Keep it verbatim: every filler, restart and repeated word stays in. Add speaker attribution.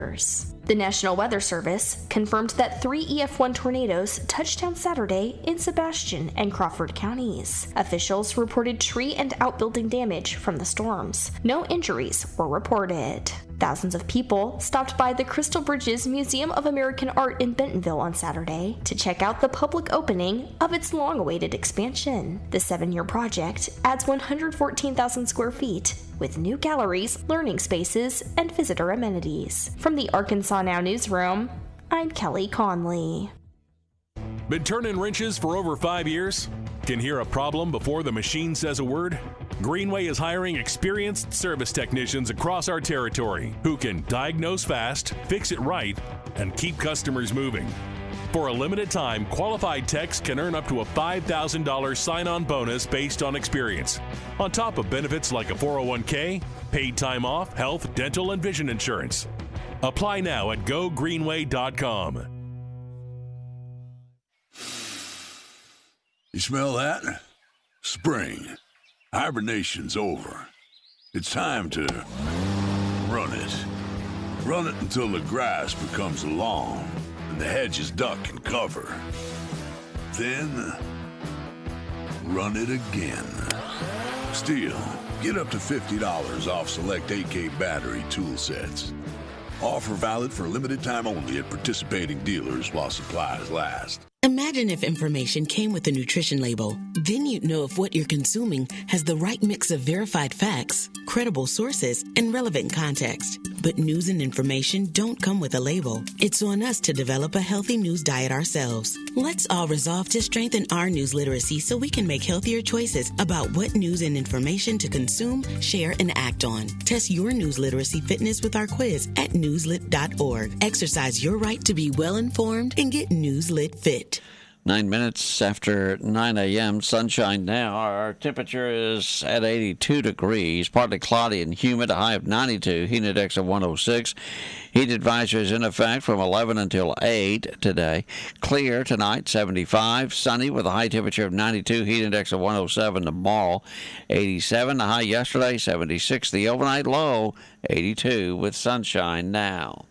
Speaker 1: The National Weather Service confirmed that three E F one tornadoes touched down Saturday in Sebastian and Crawford counties. Officials reported tree and outbuilding damage from the storms. No injuries were reported. Thousands of people stopped by the Crystal Bridges Museum of American Art in Bentonville on Saturday to check out the public opening of its long-awaited expansion. The seven-year project adds one hundred fourteen thousand square feet with new galleries, learning spaces, and visitor amenities. From the Arkansas Now newsroom, I'm Kelly Conley.
Speaker 2: Been turning wrenches for over five years? Can hear a problem before the machine says a word? Greenway is hiring experienced service technicians across our territory who can diagnose fast, fix it right, and keep customers moving. For a limited time, qualified techs can earn up to a five thousand dollars sign-on bonus based on experience, on top of benefits like a four oh one k, paid time off, health, dental, and vision insurance. Apply now at go greenway dot com.
Speaker 3: You smell that? Spring. Hibernation's over. It's time to run it. Run it until the grass becomes long and the hedges duck and cover. Then, run it again. Steel, get up to fifty dollars off select A K battery tool sets. Offer valid for a limited time only at participating dealers while supplies last.
Speaker 4: Imagine if information came with a nutrition label. Then you'd know if what you're consuming has the right mix of verified facts, credible sources, and relevant context. But news and information don't come with a label. It's on us to develop a healthy news diet ourselves. Let's all resolve to strengthen our news literacy so we can make healthier choices about what news and information to consume, share, and act on. Test your news literacy fitness with our quiz at newslit dot org. Exercise your right to be well-informed and get Newslit fit.
Speaker 5: Nine minutes after nine a.m., sunshine now. Our temperature is at eighty-two degrees, partly cloudy and humid, a high of ninety-two, heat index of one oh six. Heat advisories in effect from eleven until eight today. Clear tonight, seventy-five. Sunny with a high temperature of ninety-two, heat index of one oh seven tomorrow. eighty-seven, the high yesterday, seventy-six. The overnight low, eighty-two with sunshine now.